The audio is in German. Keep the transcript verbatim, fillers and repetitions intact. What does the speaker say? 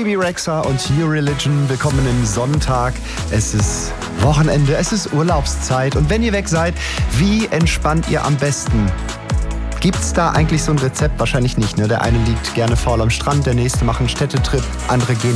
Bebe Rexha und New Religion. Willkommen im Sonntag. Es ist Wochenende, es ist Urlaubszeit. Und wenn ihr weg seid, wie entspannt ihr am besten? Gibt's da eigentlich so ein Rezept? Wahrscheinlich nicht, ne? Der eine liegt gerne faul am Strand, der nächste macht einen Städtetrip, andere gehen